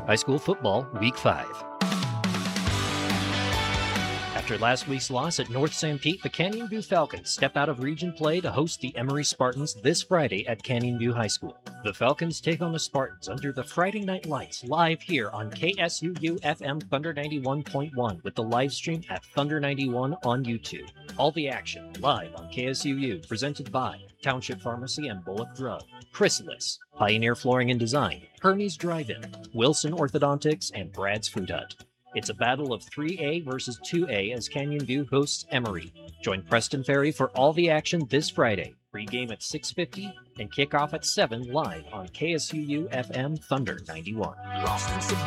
High school football, week 5. After last week's loss at North St. Pete, the Canyon View Falcons step out of region play to host the Emory Spartans this Friday at Canyon View High School. The Falcons take on the Spartans under the Friday Night Lights live here on KSUU FM Thunder 91.1 with the live stream at Thunder 91 on YouTube. All the action live on KSUU, presented by Township Pharmacy and Bullock Drug, Chrysalis, Pioneer Flooring and Design, Hermes Drive-In, Wilson Orthodontics, and Brad's Food Hut. It's a battle of 3A versus 2A as Canyon View hosts Emory. Join Preston Ferry for all the action this Friday. Pre-game at 6:50 and kickoff at 7 live on KSUU FM Thunder 91.